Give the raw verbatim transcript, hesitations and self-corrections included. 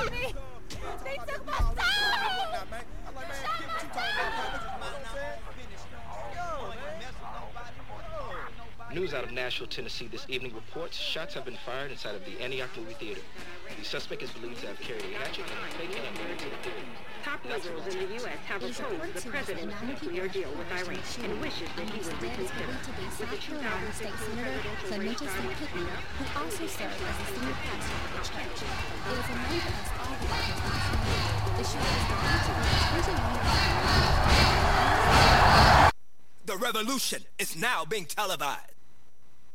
killed me! They took my son! News out of Nashville, Tennessee this evening reports shots have been fired inside of the Antioch movie theater. The suspect is believed to have carried a hatchet and a fake gun into the theater. Top liberals in the U S have opposed the president's nuclear deal with Iran and wishes that he would reconsider. With the two thousand State Senator Clemente C. Pickney, who also served as the senior pastor of the church. It is unknown to us all the details. The shooting is believed to be a twenty-one-year-old. The revolution is now being televised.